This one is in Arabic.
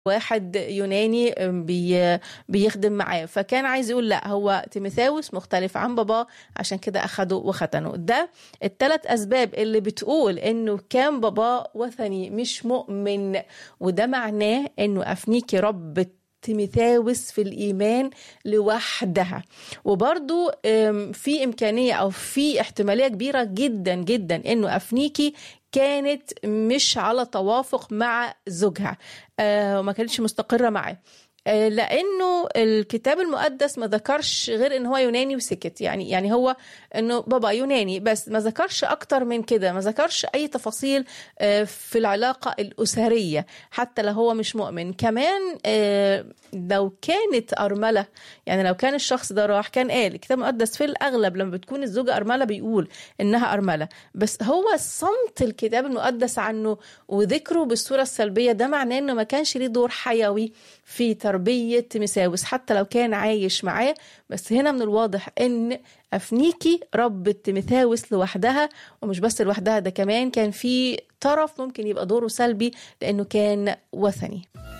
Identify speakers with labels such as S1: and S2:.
S1: واحد يوناني بيخدم معاه، فكان عايز يقول لا، هو تيموثاوس مختلف عن باباه، عشان كده أخده وختنه. ده الثلاث أسباب اللي بتقول إنه كان باباه وثني مش مؤمن، وده معناه إنه أفنيكي رب تيموثاوس في الإيمان لوحدها. وبرضو في إمكانية أو في احتمالية كبيرة جدا جدا إنه أفنيكي كانت مش على توافق مع زوجها، وما كانتش مستقرة معاه، لأنه الكتاب المقدس ما ذكرش غير إن هو يوناني وسكت. يعني هو إنه بابا يوناني بس، ما ذكرش أكتر من كده، ما ذكرش أي تفاصيل في العلاقة الأسرية حتى لو هو مش مؤمن. كمان لو كانت أرملة، يعني لو كان الشخص ده راح، كان قال الكتاب المقدس في الأغلب لما بتكون الزوجة أرملة بيقول إنها أرملة، بس هو صمت الكتاب المقدس عنه وذكره بالصورة السلبية، ده معناه إنه ما كانش ليه دور حيوي في تربية تيموثاوس حتى لو كان عايش معاه. بس هنا من الواضح ان أفنيكي ربة تيموثاوس لوحدها، ومش بس لوحدها، ده كمان كان في طرف ممكن يبقى دوره سلبي لأنه كان وثني.